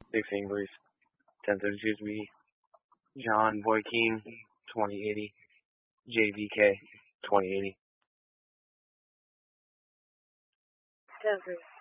Big Fingers, 1032 me. John Boy King, 2080. JVK, 2080. 10-3.